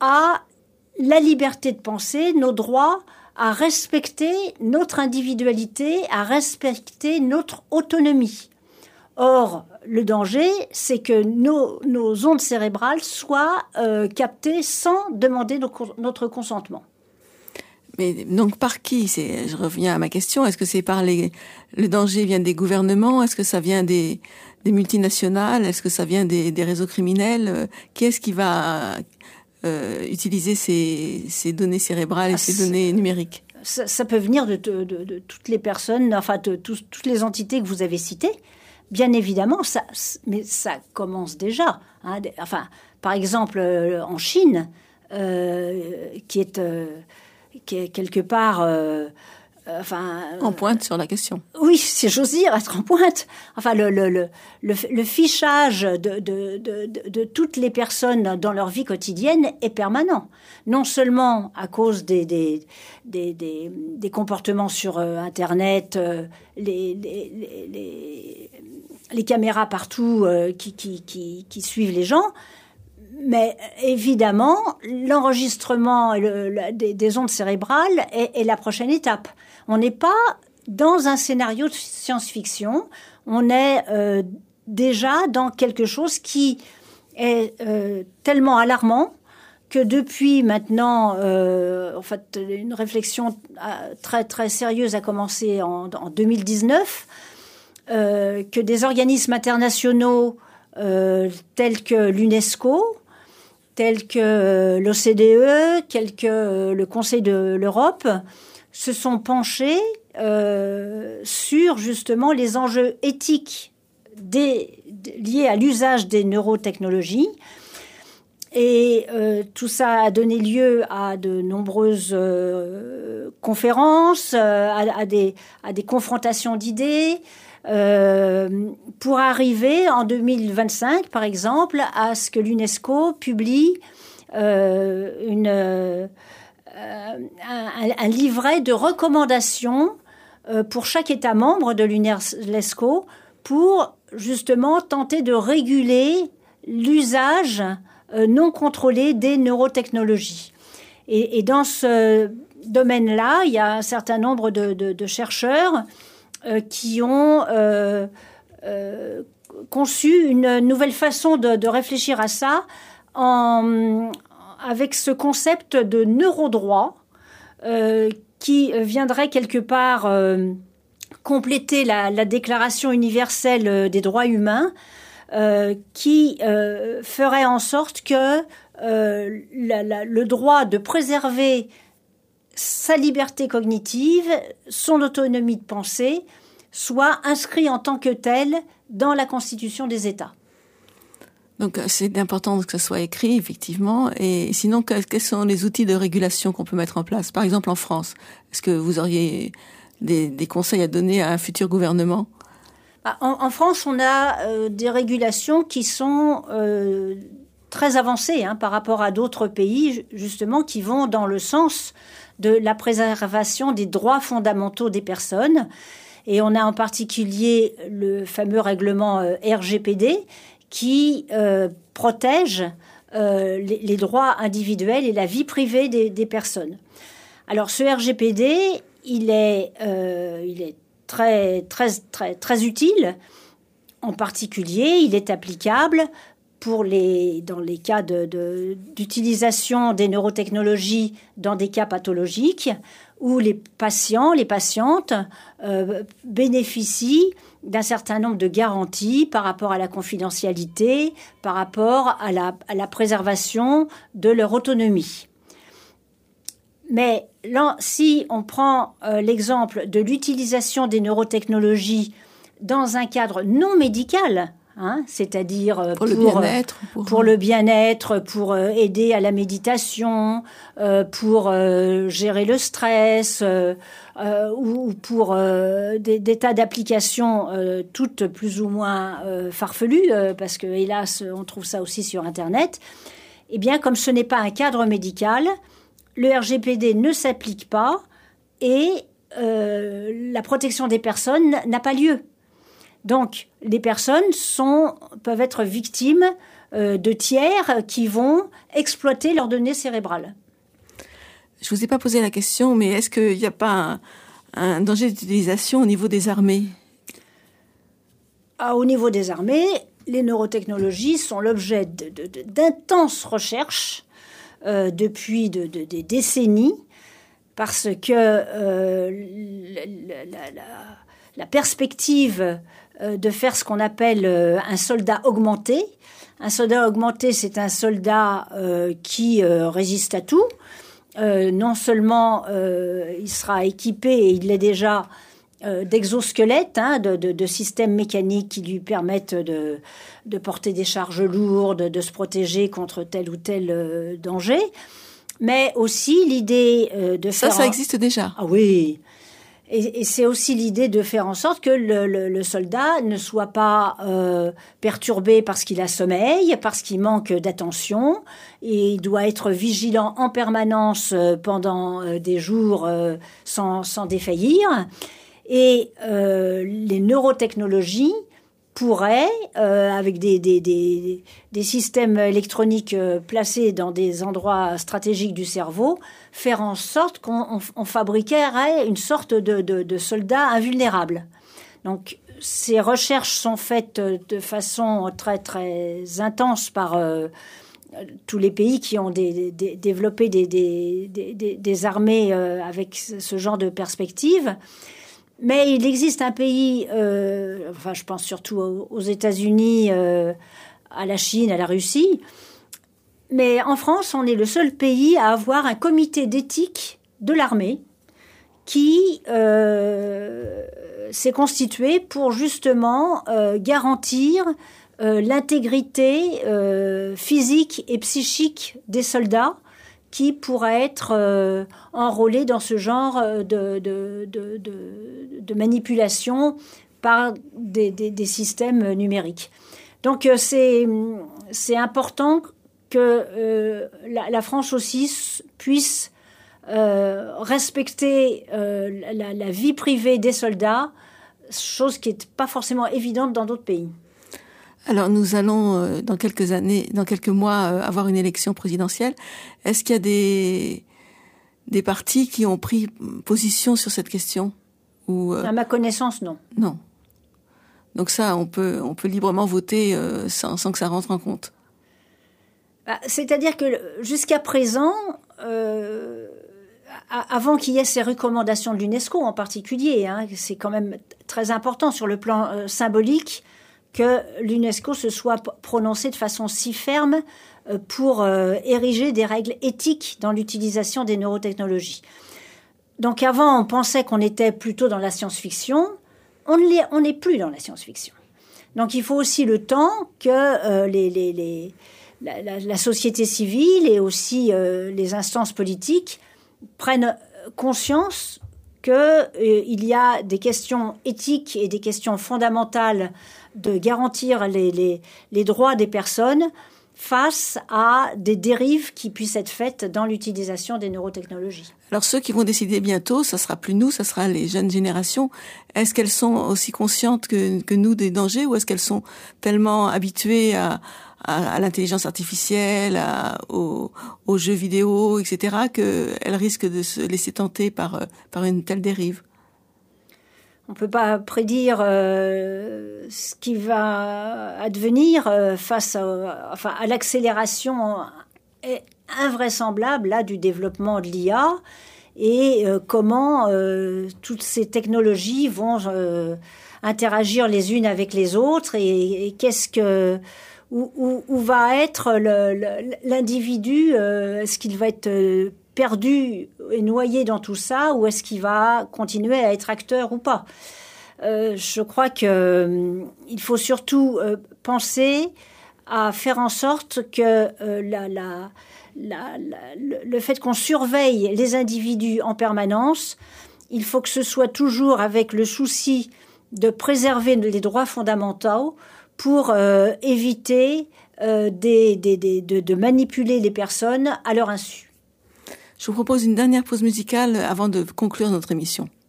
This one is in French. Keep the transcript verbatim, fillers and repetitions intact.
à la liberté de penser, nos droits, à respecter notre individualité, à respecter notre autonomie. Or, le danger, c'est que nos, nos ondes cérébrales soient euh, captées sans demander nos, notre consentement. Mais donc par qui? C'est, je reviens à ma question. Est-ce que c'est par les, le danger vient des gouvernements? Est-ce que ça vient des, des multinationales? Est-ce que ça vient des, des réseaux criminels? Qui est-ce qui va euh, utiliser ces, ces données cérébrales et ah, ces données numériques? Ça, ça peut venir de, de, de, de toutes les personnes, enfin de tous, toutes les entités que vous avez citées. Bien évidemment, ça, mais ça commence déjà. Hein. Enfin, par exemple, euh, en Chine, euh, qui est, euh, qui est quelque part, euh, euh, enfin, en pointe sur la question. Oui, si j'ose dire, être en pointe. Enfin, le le le le, le fichage de, de de de de toutes les personnes dans leur vie quotidienne est permanent. Non seulement à cause des des des des, des comportements sur euh, Internet, euh, les, les les les les caméras partout euh, qui qui qui qui suivent les gens. Mais évidemment, l'enregistrement le, le, des, des ondes cérébrales est, est la prochaine étape. On n'est pas dans un scénario de science-fiction, on est euh, déjà dans quelque chose qui est euh, tellement alarmant que depuis maintenant, euh, en fait, une réflexion très très sérieuse a commencé en, en deux mille dix-neuf, euh, que des organismes internationaux euh, tels que l'UNESCO, tels que l'O C D E, tels que le Conseil de l'Europe, se sont penchés euh, sur justement les enjeux éthiques des, liés à l'usage des neurotechnologies. Et euh, tout ça a donné lieu à de nombreuses euh, conférences, euh, à, à, des, à des confrontations d'idées, euh, pour arriver en deux mille vingt-cinq, par exemple, à ce que l'UNESCO publie euh, une, euh, un, un livret de recommandations euh, pour chaque État membre de l'UNESCO pour justement tenter de réguler l'usage euh, non contrôlé des neurotechnologies. Et, et dans ce domaine-là, il y a un certain nombre de, de, de chercheurs Euh, qui ont euh, euh, conçu une nouvelle façon de, de réfléchir à ça en, avec ce concept de neurodroit euh, qui viendrait quelque part euh, compléter la, la Déclaration universelle des droits humains euh, qui euh, ferait en sorte que euh, la, la, le droit de préserver sa liberté cognitive, son autonomie de pensée, soit inscrit en tant que tel dans la Constitution des États. Donc, c'est important que ce soit écrit, effectivement. Et sinon, quels sont les outils de régulation qu'on peut mettre en place? Par exemple, en France, est-ce que vous auriez des, des conseils à donner à un futur gouvernement? En, en France, on a euh, des régulations qui sont euh, très avancées hein, par rapport à d'autres pays, justement, qui vont dans le sens de la préservation des droits fondamentaux des personnes. Et on a en particulier le fameux règlement euh, R G P D qui euh, protège euh, les, les droits individuels et la vie privée des, des personnes. Alors ce R G P D, il est, euh, il est très, très, très, très utile. En particulier, il est applicable pour les, dans les cas de, de, d'utilisation des neurotechnologies dans des cas pathologiques où les patients, les patientes euh, bénéficient d'un certain nombre de garanties par rapport à la confidentialité, par rapport à la, à la préservation de leur autonomie. Mais là, si on prend euh, l'exemple de l'utilisation des neurotechnologies dans un cadre non médical, Hein, c'est-à-dire pour, pour, le bien-être, pour... pour le bien-être, pour euh, aider à la méditation, euh, pour euh, gérer le stress, euh, euh, ou, ou pour euh, des, des tas d'applications euh, toutes plus ou moins euh, farfelues, euh, parce que hélas, on trouve ça aussi sur Internet. Eh bien, comme ce n'est pas un cadre médical, le R G P D ne s'applique pas et euh, la protection des personnes n'a pas lieu. Donc, les personnes sont, peuvent être victimes euh, de tiers qui vont exploiter leurs données cérébrales. Je vous ai pas posé la question, mais est-ce qu'il n'y a pas un, un danger d'utilisation au niveau des armées ? Ah, au niveau des armées, les neurotechnologies sont l'objet de, de, de, d'intenses recherches euh, depuis de, de, des décennies, parce que euh, la, la, la, la perspective euh, de faire ce qu'on appelle euh, un soldat augmenté. Un soldat augmenté, c'est un soldat euh, qui euh, résiste à tout. Euh, non seulement euh, il sera équipé, et il l'est déjà, euh, d'exosquelettes, hein, de, de, de systèmes mécaniques qui lui permettent de, de porter des charges lourdes, de se protéger contre tel ou tel euh, danger. Mais aussi l'idée euh, de ça, faire... Ça, ça existe déjà. Ah oui. Et, et c'est aussi l'idée de faire en sorte que le, le, le soldat ne soit pas euh, perturbé parce qu'il a sommeil, parce qu'il manque d'attention. Et il doit être vigilant en permanence euh, pendant euh, des jours euh, sans, sans défaillir. Et euh, les neurotechnologies pourraient, euh, avec des, des, des, des systèmes électroniques euh, placés dans des endroits stratégiques du cerveau, faire en sorte qu'on on, on fabriquerait une sorte de, de, de soldat invulnérable. Donc, ces recherches sont faites de façon très, très intense par euh, tous les pays qui ont des, des, développé des, des, des, des armées euh, avec ce genre de perspective. Mais il existe un pays, euh, enfin je pense surtout aux, aux États-Unis, euh, à la Chine, à la Russie. Mais en France, on est le seul pays à avoir un comité d'éthique de l'armée qui euh, s'est constitué pour justement euh, garantir euh, l'intégrité euh, physique et psychique des soldats qui pourraient être euh, enrôlés dans ce genre de, de, de, de, de manipulation par des, des, des systèmes numériques. Donc euh, c'est, c'est important que euh, la, la France aussi puisse euh, respecter euh, la, la vie privée des soldats, chose qui n'est pas forcément évidente dans d'autres pays. Alors nous allons euh, dans quelques années, dans quelques mois, euh, avoir une élection présidentielle. Est-ce qu'il y a des des partis qui ont pris position sur cette question ou euh... À ma connaissance, non. Non. Donc ça, on peut on peut librement voter euh, sans sans que ça rentre en compte. Bah, c'est-à-dire que jusqu'à présent, euh, avant qu'il y ait ces recommandations de l'UNESCO en particulier, hein, c'est quand même très important sur le plan euh, symbolique que l'UNESCO se soit prononcée de façon si ferme euh, pour euh, ériger des règles éthiques dans l'utilisation des neurotechnologies. Donc avant, on pensait qu'on était plutôt dans la science-fiction. On ne l'est, on n'est plus dans la science-fiction. Donc il faut aussi le temps que euh, les, les, les, la, la, la société civile et aussi euh, les instances politiques prennent conscience qu'il euh, y a des questions éthiques et des questions fondamentales de garantir les, les, les droits des personnes face à des dérives qui puissent être faites dans l'utilisation des neurotechnologies. Alors ceux qui vont décider bientôt, ça sera plus nous, ça sera les jeunes générations. Est-ce qu'elles sont aussi conscientes que, que nous des dangers ou est-ce qu'elles sont tellement habituées à, à, à l'intelligence artificielle, à, aux, aux jeux vidéo, et cetera, qu'elles risquent de se laisser tenter par, par une telle dérive? On ne peut pas prédire euh, ce qui va advenir euh, face à, enfin, à l'accélération invraisemblable là, du développement de l'I A et euh, comment euh, toutes ces technologies vont euh, interagir les unes avec les autres et, et qu'est-ce que, où, où, où va être le, le, l'individu, euh, est-ce qu'il va être euh, perdu et noyé dans tout ça ou est-ce qu'il va continuer à être acteur ou pas? euh, Je crois que euh, il faut surtout euh, penser à faire en sorte que euh, la, la, la, la, le, le fait qu'on surveille les individus en permanence, il faut que ce soit toujours avec le souci de préserver les droits fondamentaux pour euh, éviter euh, des, des, des, de, de manipuler les personnes à leur insu. Je vous propose une dernière pause musicale avant de conclure notre émission.